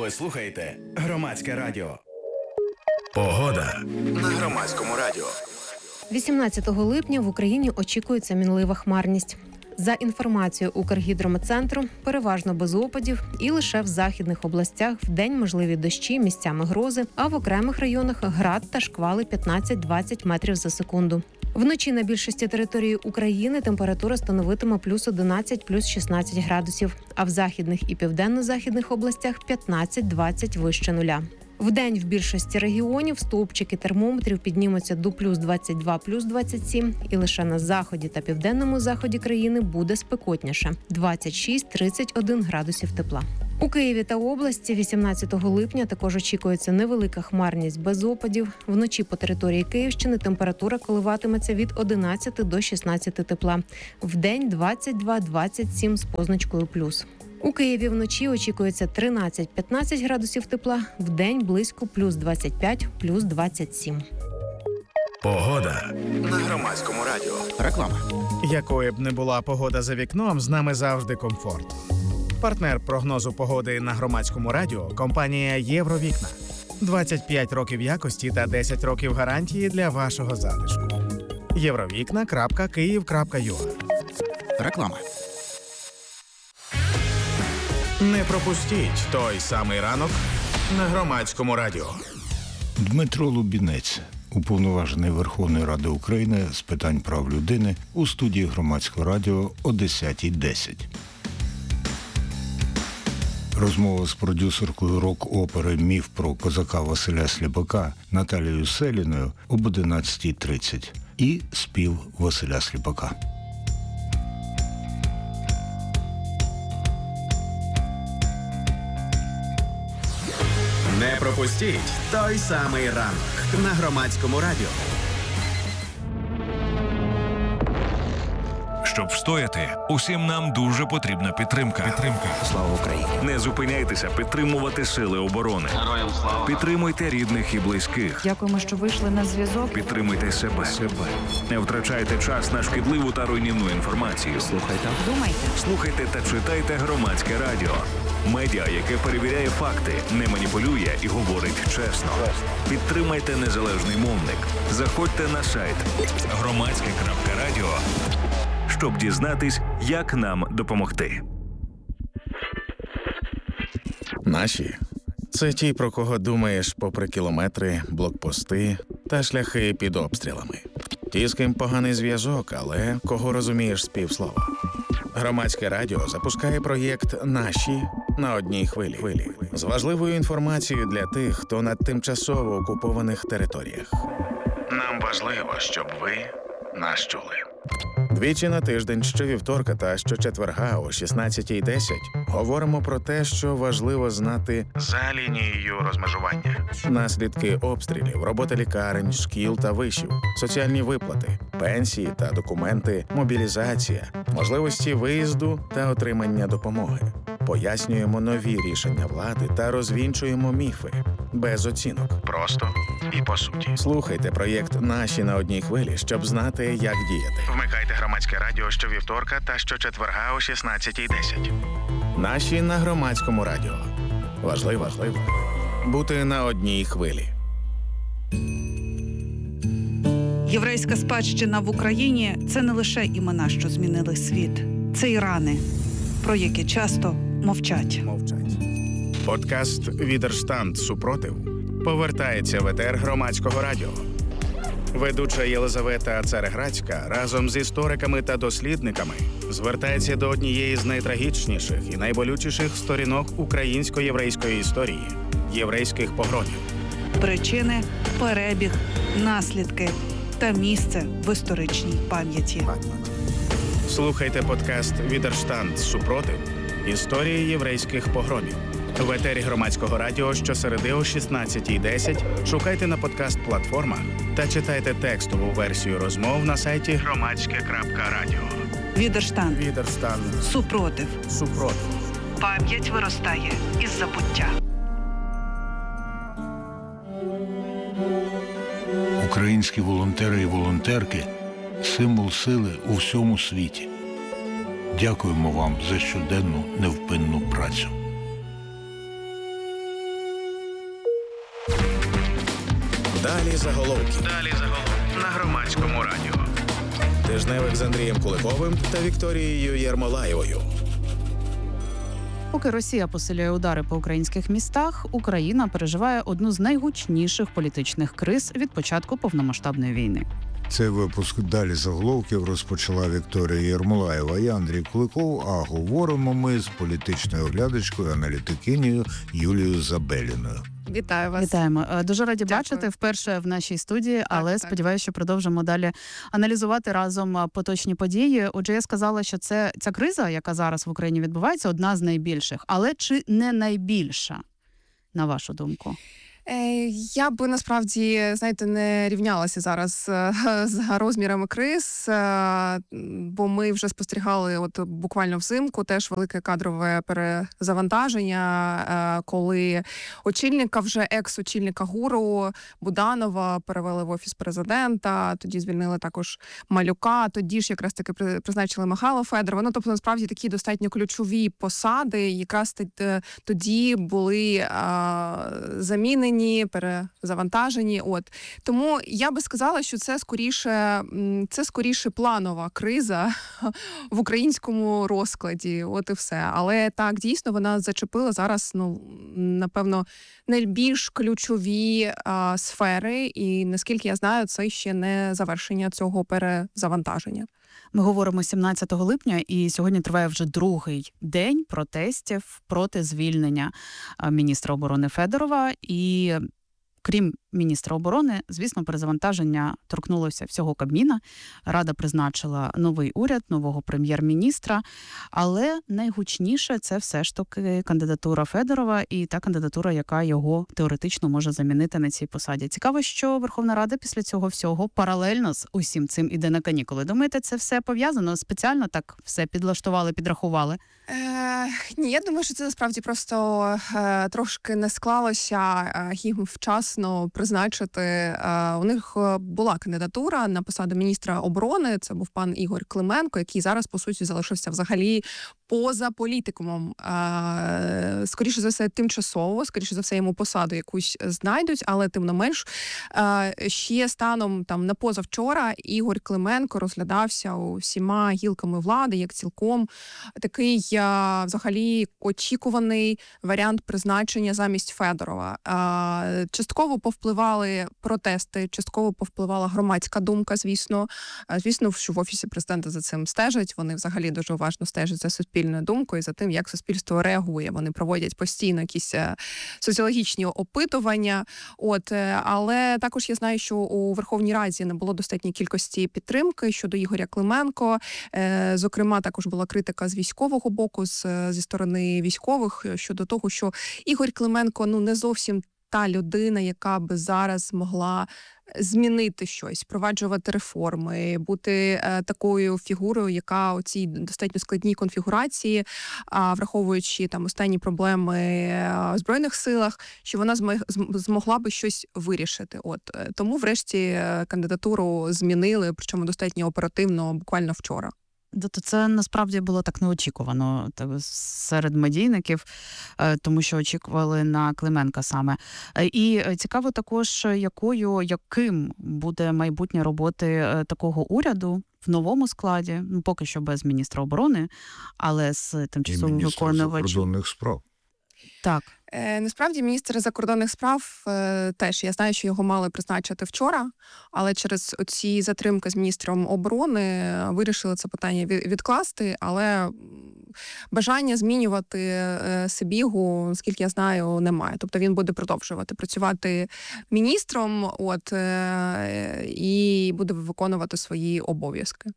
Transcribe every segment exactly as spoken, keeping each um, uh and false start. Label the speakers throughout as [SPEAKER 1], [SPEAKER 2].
[SPEAKER 1] Ви слухаєте Громадське радіо. Погода на Громадському радіо.
[SPEAKER 2] вісімнадцятого липня в Україні очікується мінлива хмарність. За інформацією Укргідрометцентру, переважно без опадів і лише в західних областях вдень можливі дощі, місцями грози, а в окремих районах град та шквали п'ятнадцять-двадцять метрів за секунду. Вночі на більшості території України температура становитиме плюс одинадцять, плюс шістнадцять градусів, а в західних і південно-західних областях п'ятнадцять-двадцять вище нуля. Вдень в більшості регіонів стовпчики термометрів піднімуться до плюс двадцять два, плюс двадцять сім, і лише на заході та південному заході країни буде спекотніше – двадцять шість - тридцять один градусів тепла. У Києві та області вісімнадцятого липня також очікується невелика хмарність без опадів. Вночі по території Київщини температура коливатиметься від одинадцяти до шістнадцяти тепла. Вдень двадцять два - двадцять сім з позначкою плюс. У Києві вночі очікується тринадцять-п'ятнадцять градусів тепла, вдень близько плюс двадцять п'ять, плюс двадцять сім.
[SPEAKER 1] Погода на Громадському радіо. Реклама.
[SPEAKER 3] Якою б не була погода за вікном, з нами завжди комфорт. Партнер прогнозу погоди на Громадському радіо – компанія «Євровікна». двадцять п'ять років якості та десять років гарантії для вашого затишку. євровікна крапка київ крапка ю а.
[SPEAKER 1] Реклама.
[SPEAKER 3] Не пропустіть той самий ранок на Громадському радіо.
[SPEAKER 4] Дмитро Лубінець, уповноважений Верховної Ради України з питань прав людини, у студії Громадського радіо о десята десять. Розмова з продюсеркою рок-опери «Міф про козака Василя Сліпака» Наталією Селіною об одинадцята тридцять і спів Василя Сліпака.
[SPEAKER 1] Не пропустіть той самий ранок на Громадському радіо.
[SPEAKER 5] Щоб встояти, усім нам дуже потрібна підтримка. Підтримка.
[SPEAKER 1] Слава Україні!
[SPEAKER 5] Не зупиняйтеся підтримувати сили оборони.
[SPEAKER 6] Героям слава!
[SPEAKER 5] Підтримуйте рідних і близьких.
[SPEAKER 7] Дякуємо, що вийшли на зв'язок.
[SPEAKER 5] Підтримуйте себе. себе. Не втрачайте час на шкідливу та руйнівну інформацію.
[SPEAKER 1] Слухайте.
[SPEAKER 7] Думайте.
[SPEAKER 5] Слухайте та читайте Громадське радіо. Медіа, яке перевіряє факти, не маніпулює і говорить чесно. Підтримайте незалежний мовник. Заходьте на сайт громадське крапка радіо, щоб дізнатись, як нам допомогти.
[SPEAKER 3] Наші – це ті, про кого думаєш попри кілометри, блокпости та шляхи під обстрілами. Ті, з ким поганий зв'язок, але кого розумієш з півслова. Громадське радіо запускає проєкт «Наші» на одній хвилі. З важливою інформацією для тих, хто на тимчасово окупованих територіях. Нам важливо, щоб ви нас чули. Двічі на тиждень, щовівторка та щочетверга о шістнадцята десять говоримо про те, що важливо знати за лінією розмежування. Наслідки обстрілів, робота лікарень, шкіл та вишів, соціальні виплати, пенсії та документи, мобілізація, можливості виїзду та отримання допомоги. Пояснюємо нові рішення влади та розвінчуємо міфи. Без оцінок. Просто і по суті. Слухайте проєкт «Наші» на одній хвилі, щоб знати, як діяти. Вмикайте Громадське радіо щовівторка та щочетверга о шістнадцята десять. «Наші» на Громадському радіо. Важливо, важливо бути на одній хвилі.
[SPEAKER 8] Єврейська спадщина в Україні – це не лише імена, що змінили світ. Це і рани, про які часто мовчать.
[SPEAKER 3] Мовчать. Подкаст «Відерштанд. Супротив» повертається в етер Громадського радіо. Ведуча Єлизавета Цареградська разом з істориками та дослідниками звертається до однієї з найтрагічніших і найболючіших сторінок українсько-єврейської історії – єврейських погромів.
[SPEAKER 8] Причини, перебіг, наслідки та місце в історичній пам'яті.
[SPEAKER 3] Слухайте подкаст «Відерштанд. Супротив. Історії єврейських погромів» в етері Громадського радіо щосереди о шістнадцята десять. Шукайте на подкаст-платформах та читайте текстову версію розмов на сайті громадське крапка радіо.
[SPEAKER 8] Відерштанд.
[SPEAKER 3] Відерштанд.
[SPEAKER 8] Супротив.
[SPEAKER 3] Супротив.
[SPEAKER 8] Пам'ять виростає із забуття.
[SPEAKER 4] Українські волонтери і волонтерки – символ сили у всьому світі. Дякуємо вам за щоденну невпинну працю.
[SPEAKER 3] Далі заголовки.
[SPEAKER 1] Далі заголовки на Громадському радіо.
[SPEAKER 3] Тижневик з Андрієм Куликовим та Вікторією Єрмолаєвою.
[SPEAKER 6] Поки Росія посилює удари по українських містах, Україна переживає одну з найгучніших політичних криз від початку повномасштабної війни.
[SPEAKER 4] Цей випуск «Далі заголовків» розпочала Вікторія Єрмолаєва і Андрій Куликов, а говоримо ми з політичною оглядачкою, аналітикинею Юлією Забеліною.
[SPEAKER 7] Вітаю вас.
[SPEAKER 6] Вітаємо. Дуже раді
[SPEAKER 7] Дякую.
[SPEAKER 6] бачити вперше в нашій студії,
[SPEAKER 7] Так,
[SPEAKER 6] але
[SPEAKER 7] так.
[SPEAKER 6] сподіваюся, що продовжимо далі аналізувати разом поточні події. Отже, я сказала, що це ця криза, яка зараз в Україні відбувається, одна з найбільших. Але чи не найбільша, на вашу думку?
[SPEAKER 7] Е, Я би насправді, знаєте, не рівнялася зараз е, з розмірами криз, е, бо ми вже спостерігали от буквально взимку теж велике кадрове перезавантаження, е, коли очільника, вже екс-очільника ГУРу Буданова перевели в Офіс президента, тоді звільнили також Малюка, тоді ж якраз таки при- призначили Михайла Федорова. Ну, тобто, насправді, такі достатньо ключові посади якраз т- тоді були е, замінені, перезавантажені. От тому я би сказала, що це скоріше м, це скоріше планова криза в українському розкладі. От і все. Але так, дійсно, вона зачепила зараз, ну напевно, найбільш ключові а, сфери. І наскільки я знаю, це ще не завершення цього перезавантаження.
[SPEAKER 6] Ми говоримо сімнадцятого липня, і сьогодні триває вже другий день протестів проти звільнення а, міністра оборони Федорова. І крім міністра оборони, звісно, перезавантаження торкнулося всього Кабміна. Рада призначила новий уряд, нового прем'єр-міністра. Але найгучніше – це все ж таки кандидатура Федорова і та кандидатура, яка його теоретично може замінити на цій посаді. Цікаво, що Верховна Рада після цього всього паралельно з усім цим іде на канікули. Думаєте, це все пов'язано? Спеціально так все підлаштували, підрахували?
[SPEAKER 7] Е, ні, я думаю, що це насправді просто е, трошки не склалося е, їм вчасно призначити. Е, у них була кандидатура на посаду міністра оборони, це був пан Ігор Клименко, який зараз, по суті, залишився взагалі поза політикумом. Е, скоріше за все, тимчасово, скоріше за все, йому посаду якусь знайдуть, але тим не менш, е, ще станом там на позавчора Ігор Клименко розглядався усіма гілками влади, як цілком такий взагалі очікуваний варіант призначення замість Федорова. Частково повпливали протести, частково повпливала громадська думка, звісно. Звісно, що в Офісі президента за цим стежать. Вони взагалі дуже уважно стежать за суспільною думкою, за тим, як суспільство реагує. Вони проводять постійно якісь соціологічні опитування. От, але також я знаю, що у Верховній Раді не було достатньої кількості підтримки щодо Ігоря Клименко. Зокрема, також була критика з військового боку, з, зі сторони військових щодо того, що Ігор Клименко ну не зовсім та людина, яка би зараз могла змінити щось, впроваджувати реформи, бути е, такою фігурою, яка у цій достатньо складній конфігурації, а враховуючи там останні проблеми е, в Збройних силах, що вона змог, змогла би щось вирішити. От е, тому, врешті, е, кандидатуру змінили, причому достатньо оперативно, буквально вчора.
[SPEAKER 6] То це насправді було так неочікувано серед медійників, тому що очікували на Клименка саме. І цікаво також, якою, яким буде майбутнє роботи такого уряду в новому складі, ну, поки що без міністра оборони, але з тимчасово виконувачем.
[SPEAKER 4] Закордонних справ.
[SPEAKER 6] Так.
[SPEAKER 7] Е, насправді, міністр закордонних справ е, теж, я знаю, що його мали призначити вчора, але через ці затримки з міністром оборони вирішили це питання відкласти, але бажання змінювати е, Сибігу, наскільки я знаю, немає. Тобто він буде продовжувати працювати міністром, от, е, і буде виконувати свої обов'язки.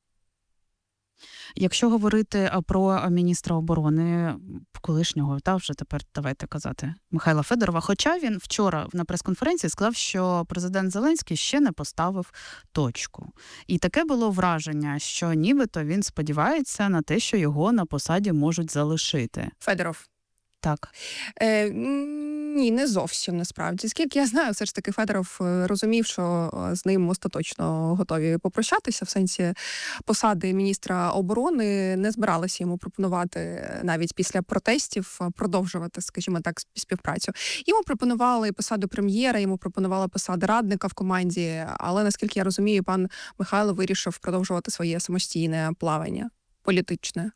[SPEAKER 6] Якщо говорити про міністра оборони колишнього, та вже тепер давайте казати, Михайла Федорова, хоча він вчора на прес-конференції сказав, що президент Зеленський ще не поставив точку. І таке було враження, що нібито він сподівається на те, що його на посаді можуть залишити.
[SPEAKER 7] Федоров.
[SPEAKER 6] Так.
[SPEAKER 7] Е, Ні, не зовсім, насправді. Скільки я знаю, все ж таки Федоров розумів, що з ним остаточно готові попрощатися, в сенсі посади міністра оборони не збиралися йому пропонувати навіть після протестів продовжувати, скажімо так, співпрацю. Йому пропонували посаду прем'єра, йому пропонували посаду радника в команді, але, наскільки я розумію, пан Михайло вирішив продовжувати своє самостійне плавання політичне.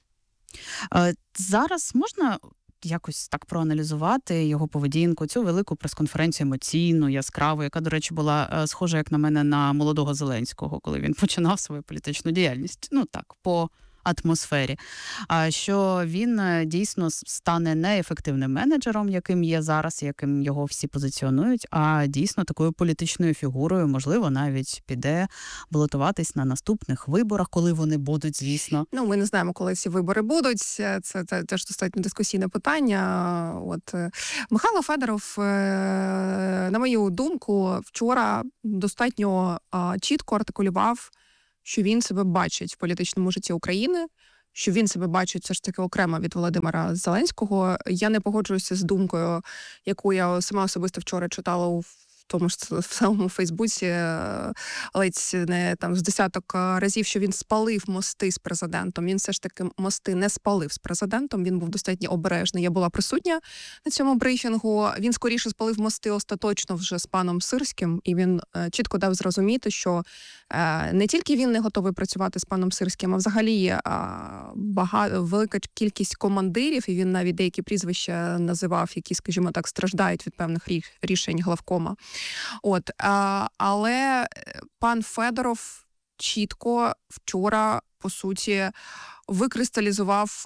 [SPEAKER 6] Зараз можна якось так проаналізувати його поведінку, цю велику прес-конференцію емоційну, яскраву, яка, до речі, була схожа, як на мене, на молодого Зеленського, коли він починав свою політичну діяльність. Ну так, по атмосфері. А що він дійсно стане не ефективним менеджером, яким є зараз, яким його всі позиціонують, а дійсно такою політичною фігурою, можливо, навіть піде балотуватись на наступних виборах, коли вони будуть, звісно.
[SPEAKER 7] Ну, ми не знаємо, коли ці вибори будуть. Це, це, це теж достатньо дискусійне питання. От Михайло Федоров, на мою думку, вчора достатньо чітко артикулював, що він себе бачить в політичному житті України, що він себе бачить все ж таки окремо від Володимира Зеленського. Я не погоджуюся з думкою, яку я сама особисто вчора читала у тому ж в самому Фейсбуці, ледь не там з десяток разів, що він спалив мости з президентом. Він все ж таки мости не спалив з президентом, він був достатньо обережний. Я була присутня на цьому брифінгу. Він скоріше спалив мости остаточно вже з паном Сирським, і він чітко дав зрозуміти, що не тільки він не готовий працювати з паном Сирським, а взагалі багато, велика кількість командирів, і він навіть деякі прізвища називав, які, скажімо так, страждають від певних рішень главкома. От, а, але пан Федоров чітко вчора, по суті, викристалізував,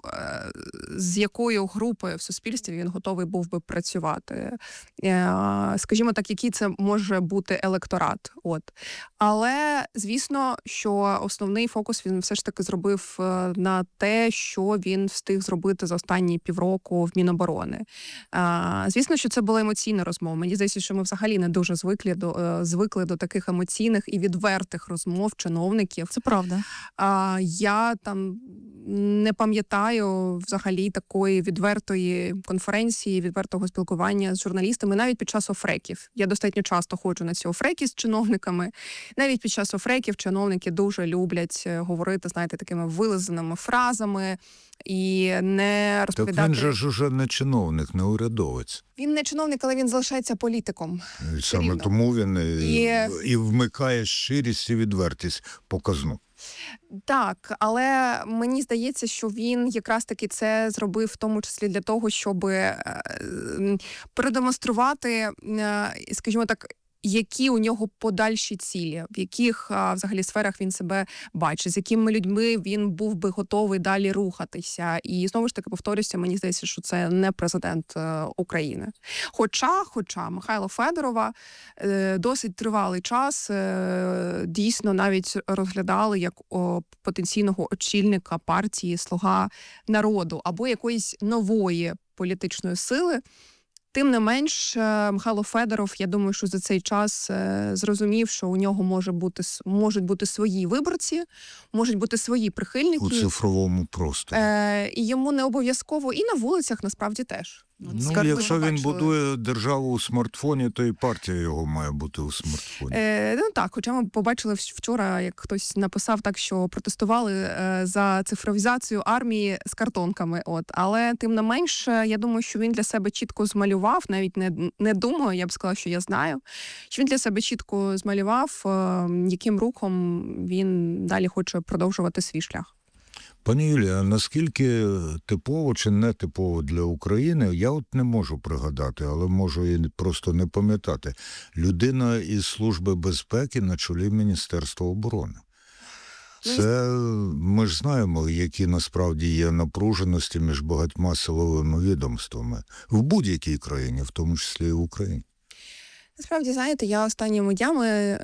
[SPEAKER 7] з якою групою в суспільстві він готовий був би працювати. Скажімо так, який це може бути електорат. От. Але, звісно, що основний фокус він все ж таки зробив на те, що він встиг зробити за останні півроку в Міноборони. Звісно, що це була емоційна розмова. Мені здається, що ми взагалі не дуже звикли до, звикли до таких емоційних і відвертих розмов чиновників.
[SPEAKER 6] Це правда.
[SPEAKER 7] Я там не пам'ятаю взагалі такої відвертої конференції, відвертого спілкування з журналістами, навіть під час офреків. Я достатньо часто ходжу на ці офреки з чиновниками. Навіть під час офреків чиновники дуже люблять говорити, знаєте, такими вилизаними фразами і не розповідати...
[SPEAKER 4] Так він же ж уже не чиновник, не урядовець.
[SPEAKER 7] Він не чиновник, але він залишається політиком.
[SPEAKER 4] І саме тому він і... і вмикає щирість і відвертість показну.
[SPEAKER 7] Так, але мені здається, що він якраз таки це зробив в тому числі для того, щоб продемонструвати, скажімо так, які у нього подальші цілі, в яких а, взагалі сферах він себе бачить, з якими людьми він був би готовий далі рухатися. І знову ж таки повторюся, мені здається, що це не президент е, України. Хоча, хоча Михайла Федорова е, досить тривалий час е, дійсно навіть розглядали як о, потенційного очільника партії «Слуга народу» або якоїсь нової політичної сили. Тим не менш, Михайло Федоров, я думаю, що за цей час зрозумів, що у нього може бути, можуть бути свої виборці, можуть бути свої прихильники.
[SPEAKER 4] У цифровому просторі.
[SPEAKER 7] Е, і йому не обов'язково, і на вулицях насправді теж.
[SPEAKER 4] Ну, Скажу, якщо він будує державу у смартфоні, то і партія його має бути у смартфоні.
[SPEAKER 7] Е, ну так, хоча ми побачили вчора, як хтось написав так, що протестували е, за цифровізацію армії з картонками. От. Але тим не менш, я думаю, що він для себе чітко змалював, навіть не, не думаю, я б сказала, що я знаю, що він для себе чітко змалював, е, яким рухом він далі хоче продовжувати свій шлях.
[SPEAKER 4] Пані Юлія, наскільки типово чи не типово для України, я от не можу пригадати, але можу і просто не пам'ятати. Людина із Служби безпеки на чолі Міністерства оборони. Це ми ж знаємо, які насправді є напруженості між багатьма силовими відомствами в будь-якій країні, в тому числі і в Україні.
[SPEAKER 7] Насправді, знаєте, я останніми днями е,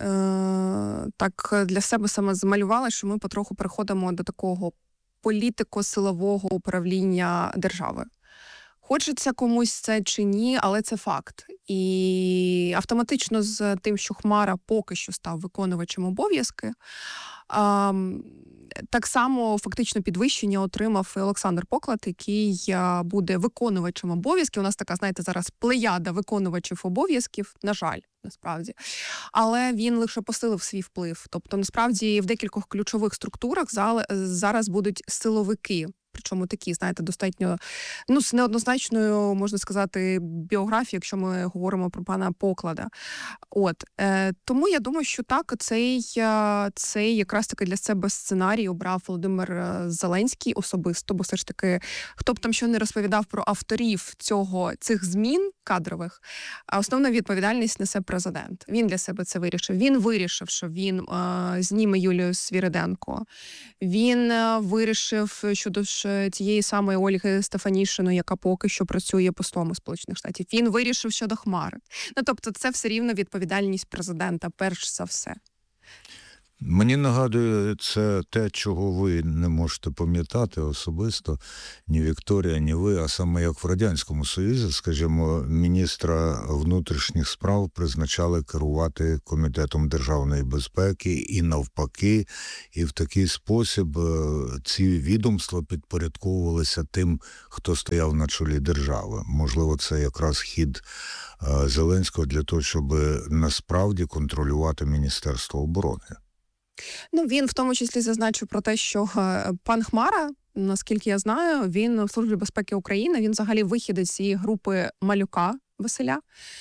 [SPEAKER 7] так для себе саме змалювала, що ми потроху переходимо до такого політико-силового управління держави. Хочеться комусь це чи ні, але це факт. І автоматично з тим, що Хмара поки що став виконувачем обов'язки, А, так само фактично підвищення отримав і Олександр Поклад, який буде виконувачем обов'язків. У нас така, знаєте, зараз плеяда виконувачів обов'язків, на жаль, насправді. Але він лише посилив свій вплив. Тобто, насправді, в декількох ключових структурах зараз будуть силовики. Причому такі, знаєте, достатньо, ну, з неоднозначною, можна сказати, біографією, якщо ми говоримо про пана Поклада. От. Е, тому я думаю, що так, цей, цей якраз таки для себе сценарій обрав Володимир Зеленський особисто, бо все ж таки, хто б там що не розповідав про авторів цього, цих змін кадрових, а основна відповідальність несе президент. Він для себе це вирішив. Він вирішив, що він е, зніме Юлію Свириденко. Він е, вирішив щодо тієї самої Ольги Стефанішиної, яка поки що працює послом у Сполучених Штатів. Він вирішив щодо Хмари. Ну, тобто це все рівно відповідальність президента, перш за все.
[SPEAKER 4] Мені нагадує, це те, чого ви не можете пам'ятати особисто, ні Вікторія, ні ви, а саме як в Радянському Союзі, скажімо, міністра внутрішніх справ призначали керувати Комітетом державної безпеки і навпаки, і в такий спосіб ці відомства підпорядковувалися тим, хто стояв на чолі держави. Можливо, це якраз хід Зеленського для того, щоб насправді контролювати Міністерство оборони.
[SPEAKER 7] Ну, він в тому числі зазначив про те, що пан Хмара, наскільки я знаю, він в Службі безпеки України, він взагалі вихідець цієї групи Малюка Василя,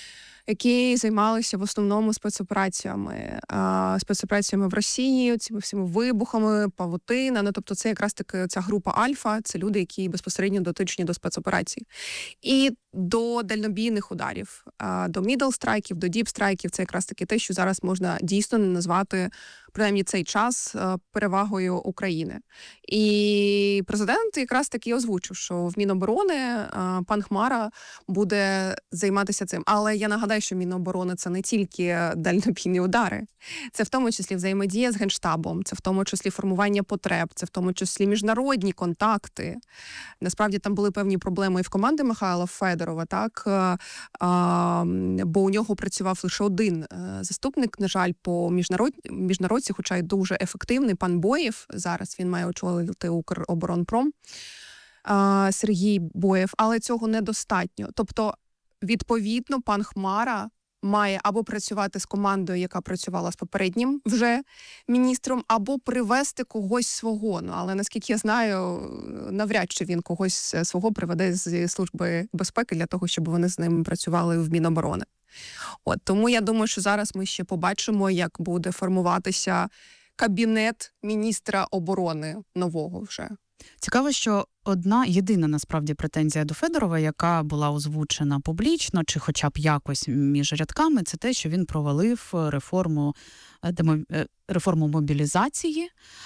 [SPEAKER 7] які займалися в основному спецопераціями, а, спецопераціями в Росії, цими всіми вибухами, павутина. Ну, тобто це якраз таки ця група Альфа, це люди, які безпосередньо дотичні до спецоперацій. І до дальнобійних ударів, а, до мідл-страйків, до діп-страйків, це якраз таки те, що зараз можна дійсно назвати, принаймні цей час, перевагою України. І президент якраз таки озвучив, що в Міноборони пан Хмара буде займатися цим. Але я нагадаю, що Міноборони – це не тільки дальнобійні удари. Це в тому числі взаємодія з Генштабом, це в тому числі формування потреб, це в тому числі міжнародні контакти. Насправді там були певні проблеми і в команди Михайла Федорова, так? Бо у нього працював лише один заступник, на жаль, по міжнарод... міжнародці, хоча й дуже ефективний, пан Боєв. Зараз він має очолити Укроборонпром, Сергій Боєв, але цього недостатньо. Тобто, відповідно, пан Хмара має або працювати з командою, яка працювала з попереднім вже міністром, або привести когось свого. Ну, але, наскільки я знаю, навряд чи він когось свого приведе з Служби безпеки для того, щоб вони з ним працювали в Міноборони. От, тому я думаю, що зараз ми ще побачимо, як буде формуватися кабінет міністра оборони нового вже.
[SPEAKER 6] Цікаво, що одна єдина насправді претензія до Федорова, яка була озвучена публічно, чи хоча б якось між рядками, це те, що він провалив реформу, реформу мобілізації.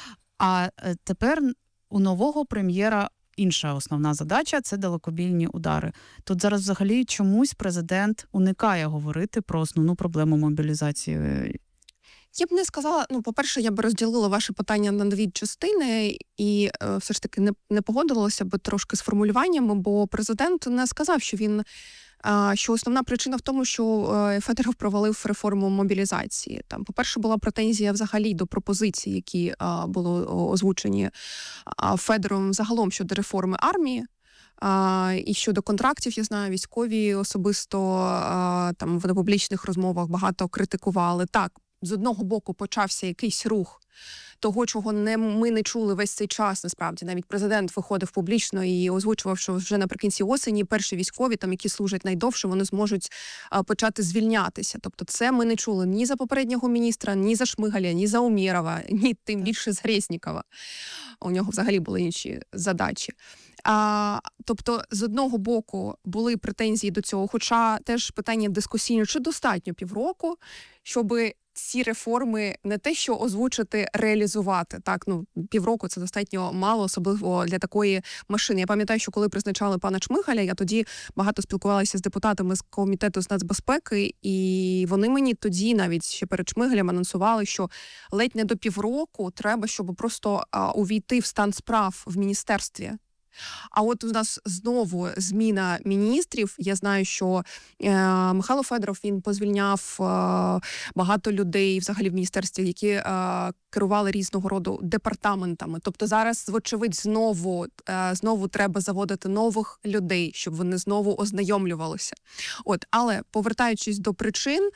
[SPEAKER 6] А тепер у нового прем'єра інша основна задача – це далекобійні удари. Тут зараз взагалі чомусь президент уникає говорити про основну проблему мобілізації.
[SPEAKER 7] Я б не сказала, ну, по-перше, я б розділила ваше питання на дві частини і е, все ж таки не, не погодилася б трошки з формулюваннями, бо президент не сказав, що він, е, що основна причина в тому, що е, Федоров провалив реформу мобілізації. Там, по-перше, була претензія взагалі до пропозицій, які е, були озвучені е, Федоровим загалом щодо реформи армії. Uh, і щодо контрактів, я знаю, військові особисто uh, там в публічних розмовах багато критикували. Так, з одного боку почався якийсь рух того, чого не, ми не чули весь цей час, насправді. Навіть президент виходив публічно і озвучував, що вже наприкінці осені перші військові, там, які служать найдовше, вони зможуть а, почати звільнятися. Тобто це ми не чули ні за попереднього міністра, ні за Шмигаля, ні за Умєрова, ні тим більше за Резнікова. У нього взагалі були інші задачі. А, тобто, з одного боку, були претензії до цього, хоча теж питання дискусійне, чи достатньо півроку, щоби ці реформи не те, що озвучити, реалізувати. Так, ну, півроку – це достатньо мало, особливо для такої машини. Я пам'ятаю, що коли призначали пана Шмигаля, я тоді багато спілкувалася з депутатами з Комітету з нацбезпеки, і вони мені тоді, навіть ще перед Шмигалем, анонсували, що ледь не до півроку треба, щоб просто а, увійти в стан справ в міністерстві. А от у нас знову зміна міністрів. Я знаю, що е, Михайло Федоров, він позвільняв е, багато людей взагалі в міністерстві, які е, керували різного роду департаментами. Тобто зараз, вочевидь, знову, е, знову треба заводити нових людей, щоб вони знову ознайомлювалися. От, але повертаючись до причин,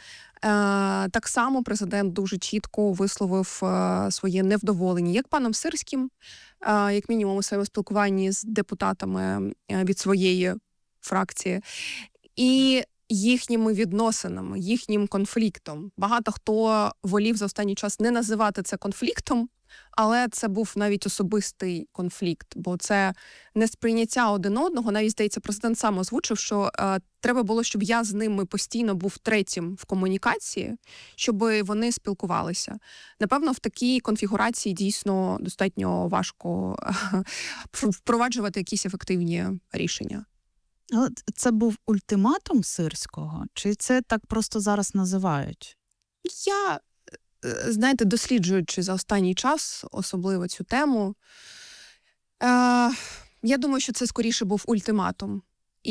[SPEAKER 7] Е, так само президент дуже чітко висловив е, своє невдоволення як паном Сирським, е, як мінімум у своєму спілкуванні з депутатами е, від своєї фракції, і їхніми відносинами, їхнім конфліктом. Багато хто волів за останній час не називати це конфліктом, але це був навіть особистий конфлікт, бо це несприйняття один одного. Навіть, здається, президент сам озвучив, що е, треба було, щоб я з ними постійно був третім в комунікації, щоб вони спілкувалися. Напевно, в такій конфігурації дійсно достатньо важко е, впроваджувати якісь ефективні рішення.
[SPEAKER 6] Але це був ультиматум Сирського? Чи це так просто зараз називають?
[SPEAKER 7] Я... Знаєте, досліджуючи за останній час, особливо цю тему, е, я думаю, що це скоріше був ультиматум.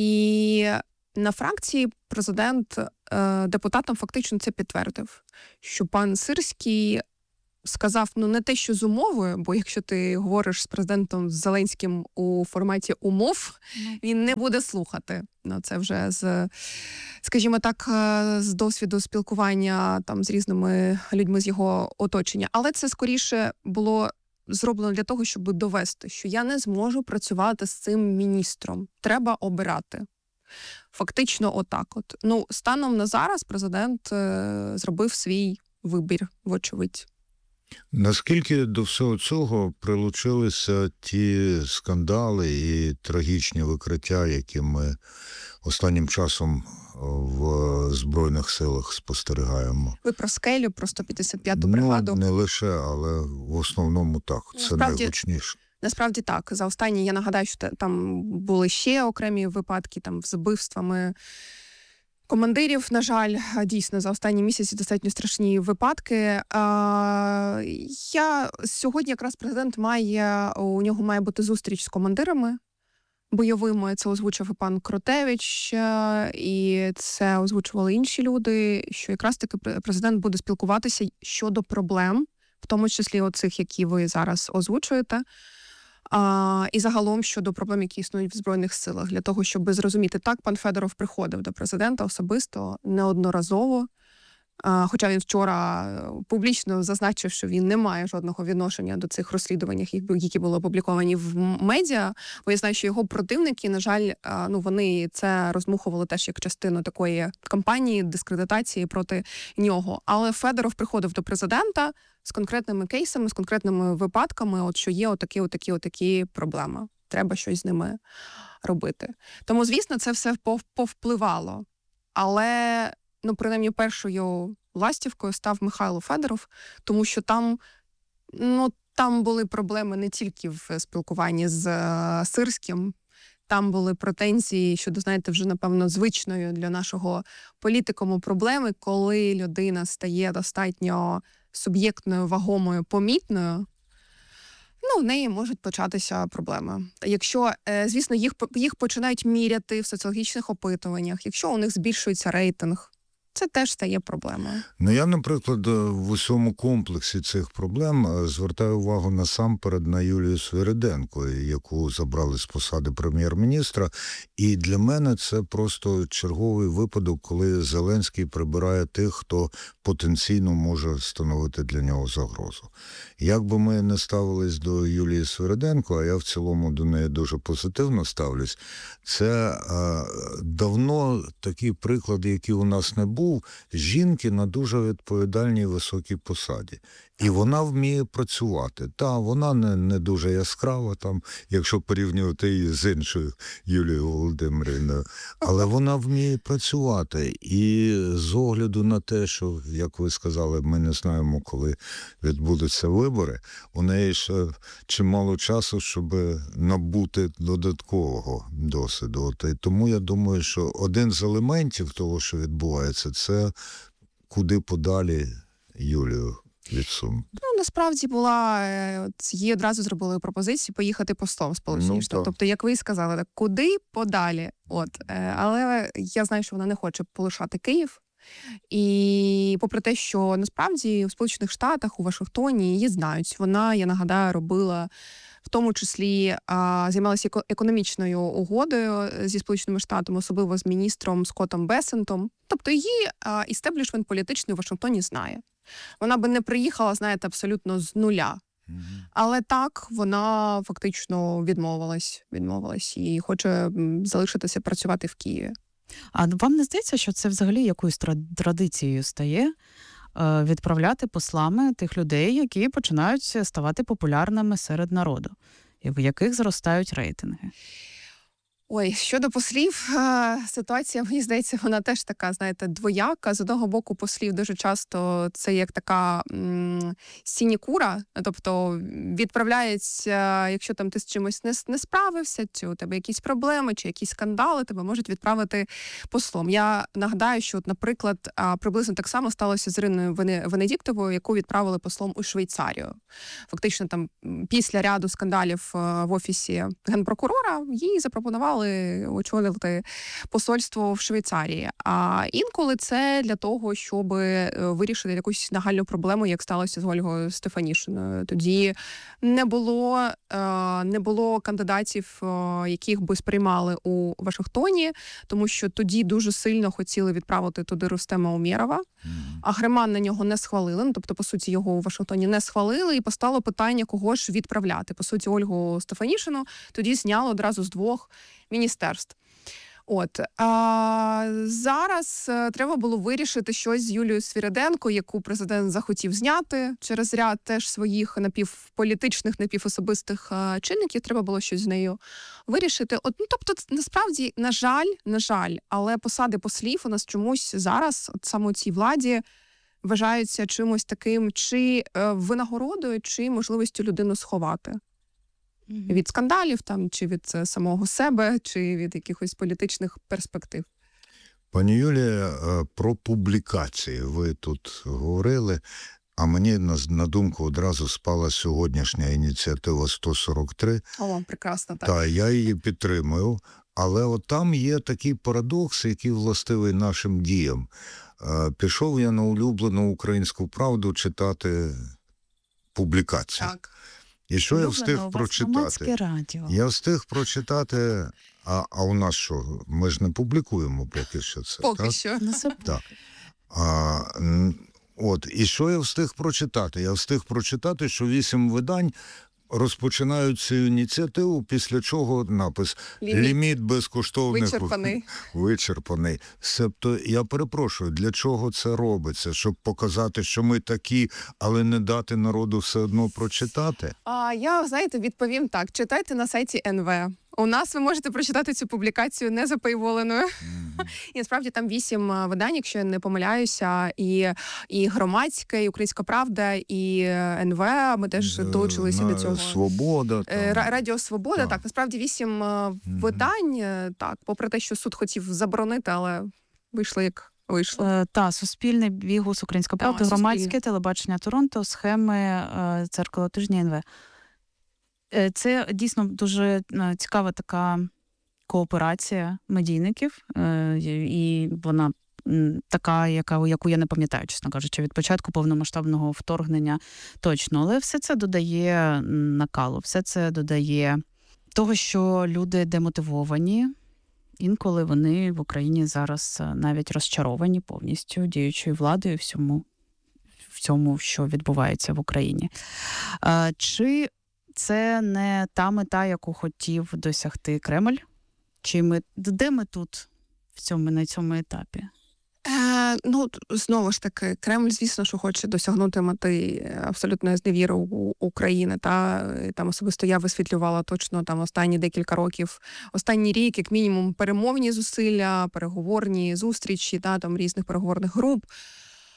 [SPEAKER 7] І на фракції президент е, депутатам фактично це підтвердив, що пан Сирський сказав, ну не те, що з умовою, бо якщо ти говориш з президентом Зеленським у форматі умов, він не буде слухати. Ну, це вже з, скажімо так, з досвіду спілкування там з різними людьми з його оточення. Але це скоріше було зроблено для того, щоб довести, що я не зможу працювати з цим міністром. Треба обирати. Фактично отак от. Ну, станом на зараз президент е, зробив свій вибір, вочевидь.
[SPEAKER 4] Наскільки до всього цього прилучилися ті скандали і трагічні викриття, які ми останнім часом в Збройних силах спостерігаємо?
[SPEAKER 7] Ви про скелю, про сто п'ятдесят п'яту бригаду?
[SPEAKER 4] Ну, не лише, але в основному так. Це
[SPEAKER 7] Насправді,
[SPEAKER 4] найгучніше.
[SPEAKER 7] Насправді так. За останні, я нагадаю, що там були ще окремі випадки там з вбивствами командирів, на жаль, дійсно, за останні місяці достатньо страшні випадки. Я сьогодні якраз президент має, у нього має бути зустріч з командирами бойовими. Це озвучив і пан Кротевич, і це озвучували інші люди, що якраз таки президент буде спілкуватися щодо проблем, в тому числі оцих, які ви зараз озвучуєте, А, і загалом щодо проблем, які існують в Збройних силах, для того, щоб зрозуміти, так, пан Федоров приходив до президента особисто неодноразово, а, хоча він вчора публічно зазначив, що він не має жодного відношення до цих розслідувань, які були опубліковані в медіа, бо я знаю, що його противники, на жаль, а, ну, вони це розмухували теж як частину такої кампанії, дискредитації проти нього. Але Федоров приходив до президента з конкретними кейсами, з конкретними випадками, от що є отакі, отакі, отакі проблеми. Треба щось з ними робити. Тому, звісно, це все повпливало. Але, ну, принаймні, першою ластівкою став Михайло Федоров, тому що там, ну, там були проблеми не тільки в спілкуванні з е, Сирським, там були претензії щодо, знаєте, вже, напевно, звичною для нашого політикуму проблеми, коли людина стає достатньо суб'єктною, вагомою, помітною, ну, в неї можуть початися проблеми. Якщо, звісно, їх, їх починають міряти в соціологічних опитуваннях, якщо у них збільшується рейтинг, це теж стає проблемою.
[SPEAKER 4] Ну, я, наприклад, в усьому комплексі цих проблем звертаю увагу насамперед на Юлію Свириденко, яку забрали з посади прем'єр-міністра. І для мене це просто черговий випадок, коли Зеленський прибирає тих, хто потенційно може становити для нього загрозу. Як би ми не ставились до Юлії Свириденко, а я в цілому до неї дуже позитивно ставлюсь, це а, давно такі приклади, які у нас не був, жінки на дуже відповідальній високій посаді. І вона вміє працювати. Та, вона не, не дуже яскрава, там, якщо порівнювати її з іншою Юлією Володимирівною, але вона вміє працювати. І з огляду на те, що, як ви сказали, ми не знаємо, коли відбудуться вибори, у неї ще чимало часу, щоб набути додаткового досвіду. І тому я думаю, що один з елементів того, що відбувається, це куди подалі Юлію від Сум?
[SPEAKER 7] Ну, насправді була, е, от їй одразу зробили пропозицію поїхати послом в Сполучені
[SPEAKER 4] Ну,
[SPEAKER 7] Штати.
[SPEAKER 4] так.
[SPEAKER 7] Тобто, як ви і сказали, так, куди подалі. От. Е, але я знаю, що вона не хоче полишати Київ. І попри те, що насправді у Сполучених Штатах, у Вашингтоні її знають. Вона, я нагадаю, робила в тому числі а, займалася еко- економічною угодою зі Сполученими Штатами, особливо з міністром Скоттом Бесентом. Тобто її а, істеблішмент політичний у Вашингтоні знає. Вона би не приїхала, знаєте, абсолютно з нуля. Але так, вона фактично відмовилась, відмовилась і хоче м, залишитися працювати в Києві.
[SPEAKER 6] А вам не здається, що це взагалі якоюсь тра- традицією стає е, відправляти послами тих людей, які починають ставати популярними серед народу, і в яких зростають рейтинги?
[SPEAKER 7] Ой, щодо послів, е, ситуація, мені здається, вона теж така, знаєте, двояка. З одного боку, послів дуже часто це як така м, сінікура, тобто відправляється, якщо там ти з чимось не, не справився, чи у тебе якісь проблеми, чи якісь скандали, тебе можуть відправити послом. Я нагадаю, що, от, наприклад, а, приблизно так само сталося з Іриною Вене- Венедіктовою, яку відправили послом у Швейцарію. Фактично, там м, після ряду скандалів е, в офісі генпрокурора їй запропонували очолити посольство в Швейцарії. А інколи це для того, щоб вирішити якусь нагальну проблему, як сталося з Ольгою Стефанішиною. Тоді не було, не було кандидатів, яких би сприймали у Вашингтоні, тому що тоді дуже сильно хотіли відправити туди Рустема Умєрова, а Греман на нього не схвалили. Ну, тобто, по суті, його у Вашингтоні не схвалили, і постало питання, кого ж відправляти. По суті, Ольгу Стефанішину тоді зняли одразу з двох міністерств. От а зараз е, треба було вирішити щось з Юлією Свириденко, яку президент захотів зняти через ряд теж своїх напівполітичних, напівособистих е, чинників. Треба було щось з нею вирішити. От, ну, тобто, насправді, на жаль, на жаль, але посади послів у нас чомусь зараз, от саме у цій владі, вважаються чимось таким, чи е, винагородою, чи можливістю людину сховати. Від скандалів там, чи від е, самого себе, чи від якихось політичних перспектив.
[SPEAKER 4] Пані Юлія, е, про публікації ви тут говорили, а мені на, на думку одразу спала сьогоднішня ініціатива сто сорок три.
[SPEAKER 7] О, прекрасно, так.
[SPEAKER 4] Та, я її підтримую, але от там є такий парадокс, який властивий нашим діям. Е, Пішов я на улюблену «Українську правду» читати публікації.
[SPEAKER 7] Так.
[SPEAKER 4] І що я
[SPEAKER 6] Улюблено
[SPEAKER 4] встиг
[SPEAKER 6] у вас
[SPEAKER 4] прочитати?
[SPEAKER 6] громадське радіо.
[SPEAKER 4] Я встиг прочитати, а, а у нас що? Ми ж не публікуємо поки що це,
[SPEAKER 7] Поки
[SPEAKER 4] так?
[SPEAKER 7] що.
[SPEAKER 6] Ну, це
[SPEAKER 4] Так. А, н- от, і що я встиг прочитати? Я встиг прочитати, що вісім видань розпочинають цю ініціативу, після чого напис
[SPEAKER 7] Ліміт.
[SPEAKER 4] «Ліміт безкоштовних...»
[SPEAKER 7] Вичерпаний.
[SPEAKER 4] Вичерпаний. Себто, я перепрошую, для чого це робиться? Щоб показати, що ми такі, але не дати народу все одно прочитати?
[SPEAKER 7] А я, знаєте, відповім так. Читайте на сайті ен ве. У нас ви можете прочитати цю публікацію не запейволеною. Mm-hmm. І насправді там вісім е, видань, якщо я не помиляюся, і, і Громадське, і Українська Правда, і ен ве. Ми теж долучилися
[SPEAKER 4] На
[SPEAKER 7] до цього.
[SPEAKER 4] Свобода.
[SPEAKER 7] Е,
[SPEAKER 4] Там.
[SPEAKER 7] Ра- Радіо Свобода, так.
[SPEAKER 4] Так.
[SPEAKER 7] насправді вісім е, видань, е, так, попри те, що суд хотів заборонити, але вийшло як вийшло.
[SPEAKER 6] Е, Та, Суспільне, Бігус, Українська
[SPEAKER 7] Та,
[SPEAKER 6] Правда, Громадське,
[SPEAKER 7] Суспільне.
[SPEAKER 6] Телебачення Торонто, схеми, е, Дзеркало тижня, ен ве. Е, Це дійсно дуже е, цікава така кооперація медійників, е, і вона м, така, яка, яку я не пам'ятаю, чесно кажучи, від початку повномасштабного вторгнення точно. Але все це додає м, накалу, все це додає того, що люди демотивовані. Інколи вони в Україні зараз е, навіть розчаровані повністю діючою владою всьому, в цьому, що відбувається в Україні. Е, Чи це не та мета, яку хотів досягти Кремль? Чи ми, де ми тут в цьому, на цьому етапі?
[SPEAKER 7] Е, ну, знову ж таки, Кремль, звісно, що хоче досягнути мети абсолютної зневіри у України. Та там особисто я висвітлювала точно там останні декілька років, останній рік, як мінімум, перемовні зусилля, переговорні зустрічі, та там різних переговорних груп.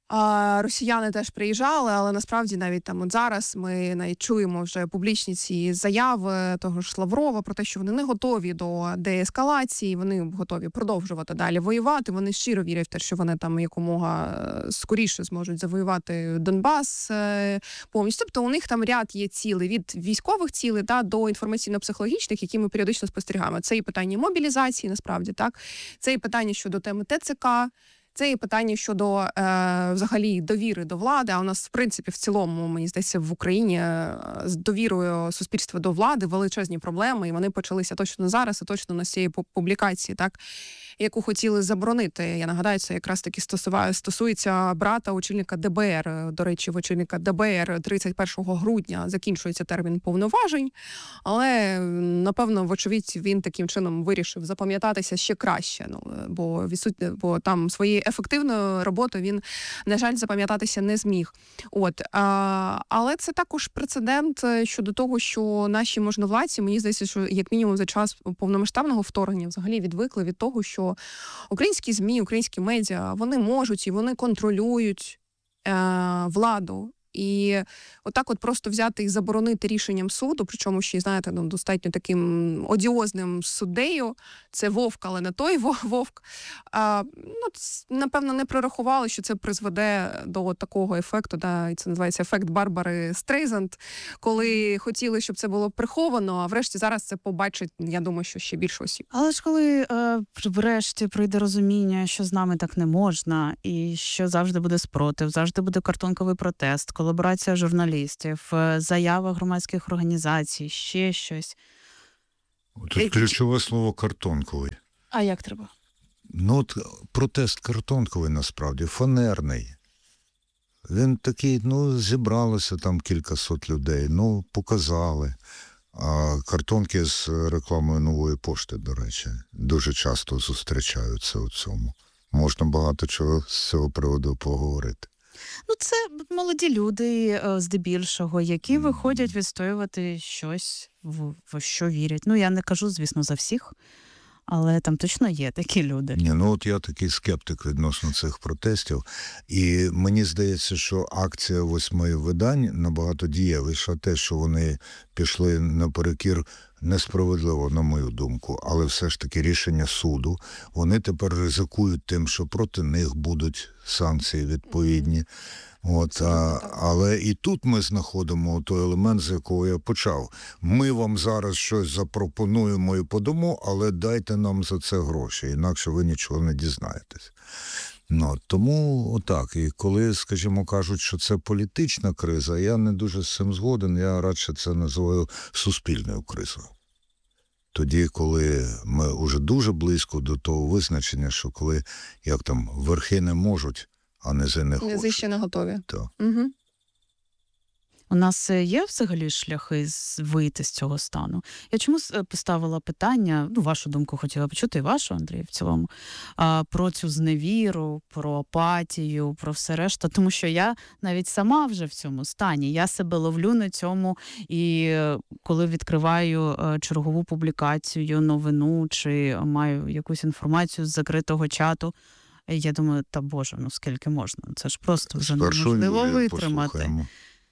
[SPEAKER 7] А росіяни теж приїжджали, але насправді навіть там от зараз ми навіть чуємо вже публічні ці заяви того ж Лаврова про те, що вони не готові до деескалації, вони готові продовжувати далі воювати. Вони щиро вірять в те, що вони там якомога скоріше зможуть завоювати Донбас повністю. Тобто у них там ряд є цілей від військових цілей та до інформаційно-психологічних, які ми періодично спостерігаємо. Це і питання мобілізації, насправді, так, це і питання щодо теми ТЦК. Це і питання щодо е, взагалі довіри до влади. А у нас, в принципі, в цілому, мені здається, в Україні е, з довірою суспільства до влади величезні проблеми, і вони почалися точно зараз, і точно на цієї публікації, так, яку хотіли заборонити. Я нагадаю, це якраз таки стосуває, стосується брата очільника ДБР. До речі, в очільника ДБР тридцять першого грудня закінчується термін повноважень, але, напевно, вочевидь, він таким чином вирішив запам'ятатися ще краще, ну, бо відсутні, бо там свої ефективною роботою він, на жаль, запам'ятатися не зміг. От, а, але це також прецедент щодо того, що наші можновладці, мені здається, що як мінімум за час повномасштабного вторгнення взагалі відвикли від того, що українські ЗМІ, українські медіа, вони можуть і вони контролюють е, владу. І отак от просто взяти і заборонити рішенням суду, причому ще, знаєте, ну, достатньо таким одіозним суддею, це Вовк, але не той Вовк, а, ну, напевно, не прорахували, що це призведе до такого ефекту, да, і це називається ефект Барбари Стрейзанд, коли хотіли, щоб це було приховано, а врешті зараз це побачить, я думаю, що ще більше осіб.
[SPEAKER 6] Але ж коли е, врешті прийде розуміння, що з нами так не можна, і що завжди буде спротив, завжди буде картонковий протест, колаборація журналістів, заява громадських організацій, ще щось.
[SPEAKER 4] Тут ключове слово «картонковий».
[SPEAKER 6] А як треба?
[SPEAKER 4] Ну, от протест картонковий, насправді, фанерний. Він такий, ну, зібралося там кількасот людей, ну, показали. А картонки з рекламою Нової пошти, до речі, дуже часто зустрічаються у цьому. Можна багато чого з цього приводу поговорити.
[SPEAKER 6] Ну, це молоді люди, здебільшого, які виходять відстоювати щось, в, в що вірять. Ну, я не кажу, звісно, за всіх, але там точно є такі люди.
[SPEAKER 4] Ні, ну от я такий скептик відносно цих протестів. І мені здається, що акція восьми видань набагато дієвіша. Те, що вони пішли наперекір, несправедливо, на мою думку, але все ж таки рішення суду. Вони тепер ризикують тим, що проти них будуть санкції відповідні. От, а, але і тут ми знаходимо той елемент, з якого я почав. Ми вам зараз щось запропонуємо і подамо, але дайте нам за це гроші, інакше ви нічого не дізнаєтесь. Ну, тому отак. І коли, скажімо, кажуть, що це політична криза, я не дуже з цим згоден, я радше це називаю суспільною кризою. Тоді, коли ми вже дуже близько до того визначення, що коли, як там, верхи не можуть, а низи не хочуть.
[SPEAKER 7] Низи ще не готові.
[SPEAKER 4] Так.
[SPEAKER 7] Угу.
[SPEAKER 6] У нас є взагалі шляхи вийти з цього стану? Я чому поставила питання, ну, вашу думку хотіла почути, і вашу, Андрій, в цілому, а, про цю зневіру, про апатію, про все решта, тому що я навіть сама вже в цьому стані, я себе ловлю на цьому, і коли відкриваю чергову публікацію, новину, чи маю якусь інформацію з закритого чату, я думаю, та боже, ну скільки можна? Це ж просто вже неможливо витримати.
[SPEAKER 4] Послухаємо.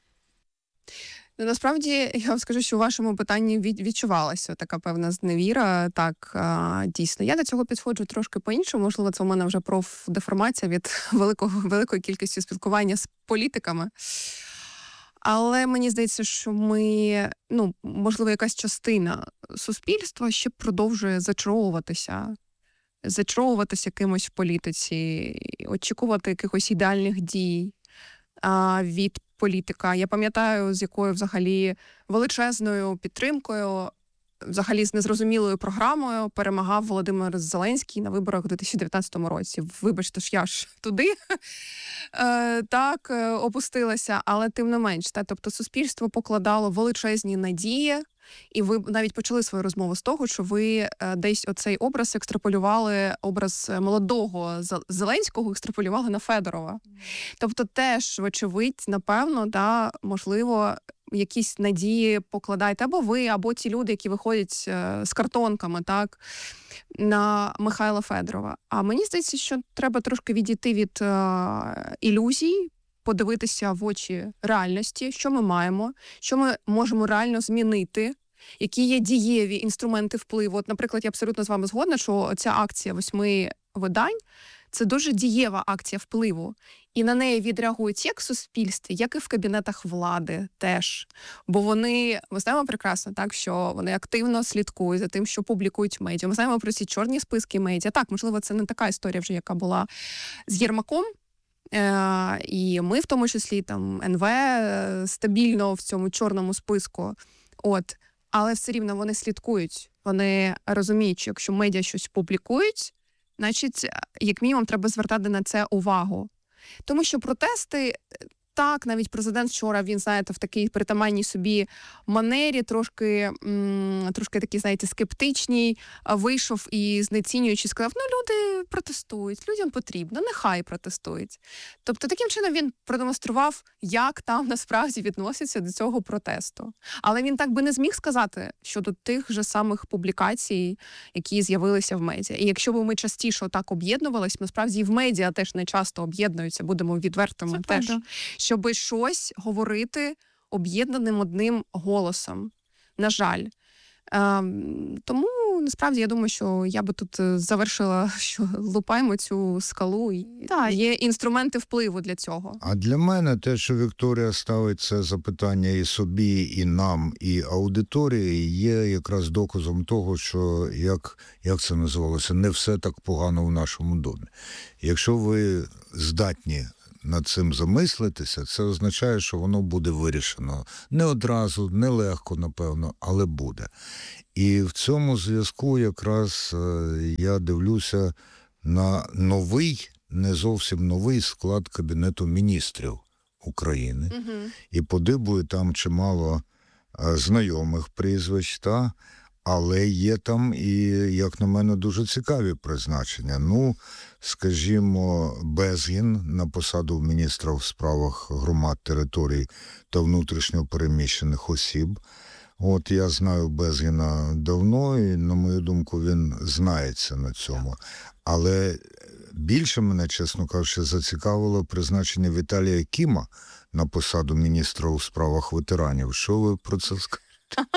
[SPEAKER 7] Ну, насправді, я вам скажу, що у вашому питанні від, відчувалася така певна зневіра. Так, а, дійсно. Я до цього підходжу трошки по-іншому. Можливо, це у мене вже профдеформація від великого, великої кількості спілкування з політиками. Але мені здається, що ми, ну, можливо, якась частина суспільства ще продовжує зачаровуватися. Зачаровуватися кимось в політиці, очікувати якихось ідеальних дій а, від політика. Я пам'ятаю, з якою взагалі величезною підтримкою, взагалі з незрозумілою програмою перемагав Володимир Зеленський на виборах у дві тисячі дев'ятнадцятому році. Вибачте ж, я ж туди е, так опустилася, але тим не менш. Та, тобто суспільство покладало величезні надії, і ви навіть почали свою розмову з того, що ви е, десь оцей образ екстраполювали, образ молодого Зеленського екстраполювали на Федорова. Тобто теж, вочевидь, напевно, да, можливо, якісь надії покладаєте або ви, або ті люди, які виходять з картонками, так, на Михайла Федорова. А мені здається, що треба трошки відійти від е, ілюзій, подивитися в очі реальності, що ми маємо, що ми можемо реально змінити, які є дієві інструменти впливу. От, наприклад, я абсолютно з вами згодна, що ця акція восьми видань – це дуже дієва акція впливу. І на неї відреагують як в суспільстві, як і в кабінетах влади теж. Бо вони, ми знаємо прекрасно, так, що вони активно слідкують за тим, що публікують медіа. Ми знаємо про ці чорні списки медіа. Так, можливо, це не така історія вже, яка була з Єрмаком. Е- і ми, в тому числі, там, ен ве е- стабільно в цьому чорному списку. От. Але все рівно вони слідкують. Вони розуміють, що якщо медіа щось публікують, значить, як мінімум, треба звертати на це увагу. Тому що протести, так, навіть президент вчора, він, знаєте, в такій притаманній собі манері, трошки, м- трошки такий, знаєте, скептичній, вийшов і знецінюючи сказав, ну, люди протестують, людям потрібно, нехай протестують. Тобто, таким чином він продемонстрував, як там насправді відносяться до цього протесту. Але він так би не зміг сказати щодо тих же самих публікацій, які з'явилися в медіа. І якщо б ми частіше так об'єднувалися, насправді і в медіа теж не часто об'єднуються, будемо відвертими
[SPEAKER 6] Це
[SPEAKER 7] теж.
[SPEAKER 6] правда.
[SPEAKER 7] Щоби щось говорити об'єднаним одним голосом. На жаль. Ем, тому, насправді, я думаю, що я би тут завершила, що лупаємо цю скалу. І
[SPEAKER 6] Так.
[SPEAKER 7] Є інструменти впливу для цього.
[SPEAKER 4] А для мене те, що Вікторія ставить це запитання і собі, і нам, і аудиторії, є якраз доказом того, що, як, як це називалося, не все так погано в нашому домі. Якщо ви здатні над цим замислитися, це означає, що воно буде вирішено. Не одразу, не легко, напевно, але буде. І в цьому зв'язку якраз я дивлюся на новий, не зовсім новий склад Кабінету міністрів України.
[SPEAKER 7] Угу.
[SPEAKER 4] І подибую там чимало знайомих прізвищ, та, але є там і, як на мене, дуже цікаві призначення. Ну, скажімо, Безгін на посаду міністра в справах громад, територій та внутрішньо переміщених осіб. От я знаю Безгіна давно, і, на мою думку, він знається на цьому. Але більше мене, чесно кажучи, зацікавило призначення Віталія Кіма на посаду міністра у справах ветеранів. Що ви про це скажете?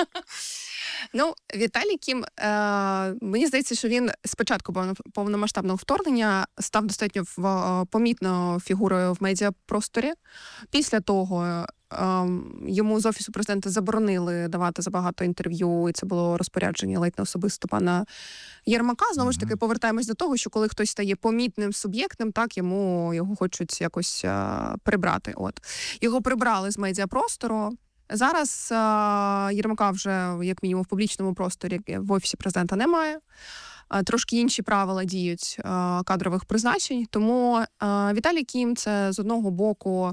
[SPEAKER 7] Ну, Віталій Кім, е, мені здається, що він спочатку повномасштабного вторгнення став достатньо в, помітною фігурою в медіапросторі. Після того е, йому з Офісу президента заборонили давати забагато інтерв'ю, і це було розпорядження ледь не особисто пана Єрмака. Знову ж таки, повертаємось до того, що коли хтось стає помітним суб'єктом, так, йому його хочуть якось е, прибрати. От. Його прибрали з медіапростору. Зараз а, Єрмака вже, як мінімум, в публічному просторі в Офісі президента немає. А, трошки інші правила діють а, кадрових призначень. Тому а, Віталій Кім – це, з одного боку,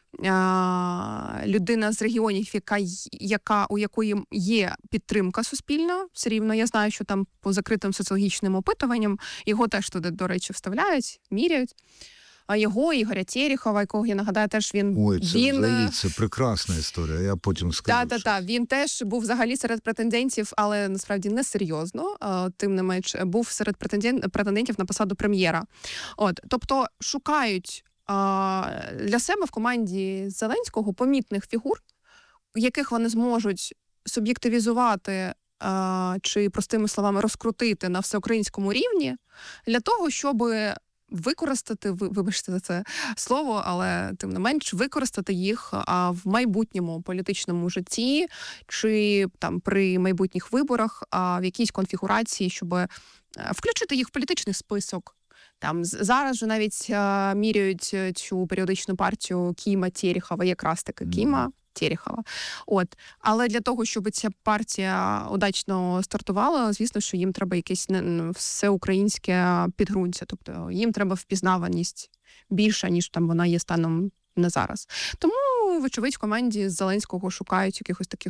[SPEAKER 7] а, людина з регіонів, яка, яка, у якої є підтримка суспільна. Все рівно я знаю, що там по закритим соціологічним опитуванням його теж туди, до речі, вставляють, міряють. А його, Ігоря Терехова, якого, я нагадаю, теж він...
[SPEAKER 4] Ой, це
[SPEAKER 7] він...
[SPEAKER 4] взагалі, це прекрасна історія, я потім скажу.
[SPEAKER 7] Так, так, так. Він теж був взагалі серед претендентів, але насправді не серйозно, тим не менш, був серед претендентів на посаду прем'єра. От, тобто шукають а, для себе в команді Зеленського помітних фігур, яких вони зможуть суб'єктивізувати а, чи, простими словами, розкрутити на всеукраїнському рівні для того, щоб використати, вибачте за це слово, але тим не менш використати їх а, в майбутньому політичному житті чи там при майбутніх виборах а, в якійсь конфігурації, щоб а, включити їх в політичний список. Там зараз вже навіть а, міряють цю періодичну партію Кіма Терехова, якраз таки Кіма Терехова. От. Але для того, щоб ця партія удачно стартувала, звісно, що їм треба якесь всеукраїнське підґрунтя. Тобто їм треба впізнаваність більша, ніж там вона є станом на зараз. Тому, вочевидь, в команді Зеленського шукають якихось таких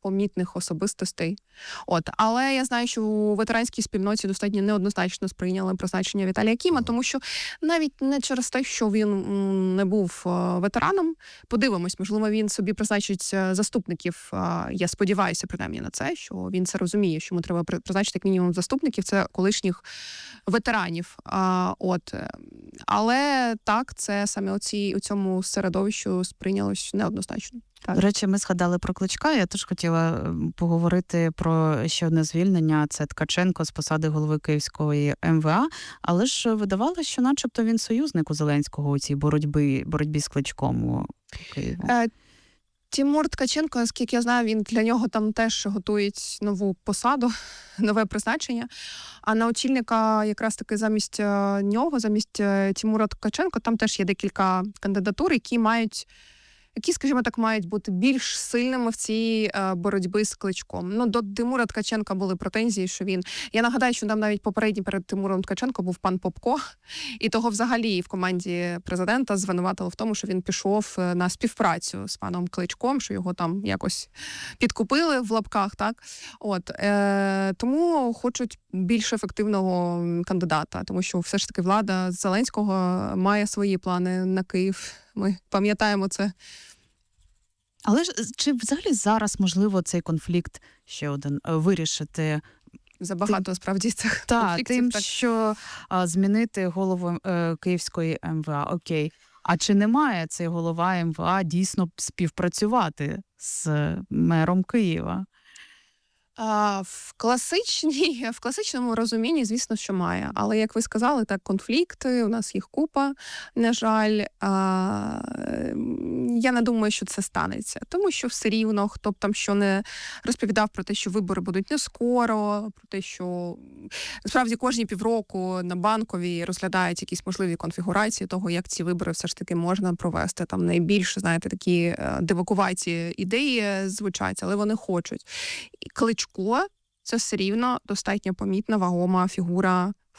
[SPEAKER 7] помітних особистостей. От, але я знаю, що у ветеранській спільноті достатньо неоднозначно сприйняли призначення Віталія Кіма, тому що навіть не через те, що він м, не був е, ветераном, подивимось, можливо, він собі призначить е, заступників. Е, я сподіваюся, принаймні, на це, що він це розуміє, що йому треба при- призначити як мінімум заступників, це колишніх ветеранів. А, от, е, але так, це саме оці, у цьому середовищу сприйнялось неоднозначно. Так.
[SPEAKER 6] До речі, ми згадали про Кличка. Я теж хотіла м, поговорити про ще одне звільнення. Це Ткаченко з посади голови Київської ем ве а. Але ж видавалося, що начебто він союзник у Зеленського у цій боротьбі, боротьбі з Кличком у Києві.
[SPEAKER 7] Е, Тимур Ткаченко, наскільки я знаю, він для нього там теж готують нову посаду, нове призначення. А на очільника якраз таки замість е, нього, замість е, Тимура Ткаченко, там теж є декілька кандидатур, які мають, які, скажімо так, мають бути більш сильними в цій е, боротьбі з Кличком. Ну, до Тимура Ткаченка були претензії, що він... Я нагадаю, що там навіть попередній перед Тимуром Ткаченко був пан Попко, і того взагалі в команді президента звинуватили в тому, що він пішов е, на співпрацю з паном Кличком, що його там якось підкупили в лапках, так? От, е, тому хочуть більш ефективного кандидата, тому що все ж таки влада Зеленського має свої плани на Київ. Ми пам'ятаємо це.
[SPEAKER 6] Але ж чи взагалі зараз можливо цей конфлікт ще один е, вирішити?
[SPEAKER 7] Забагато, справді, цих
[SPEAKER 6] Так,
[SPEAKER 7] конфліктів.
[SPEAKER 6] тим,
[SPEAKER 7] так.
[SPEAKER 6] що а, змінити голову е, Київської ем ве а, окей. А чи не має цей голова ем ве а дійсно співпрацювати з мером Києва?
[SPEAKER 7] А, в класичній, в класичному розумінні, звісно, що має. Але, як ви сказали, так, конфлікти, у нас їх купа, на жаль. А, я не думаю, що це станеться. Тому що все рівно, хто б там що не розповідав про те, що вибори будуть не скоро, про те, що насправді кожні півроку на Банковій розглядають якісь можливі конфігурації того, як ці вибори все ж таки можна провести. Там найбільше, знаєте, такі е, дивакуваті ідеї звучать, але вони хочуть. І Кличко – це все рівно достатньо помітна, вагома фігура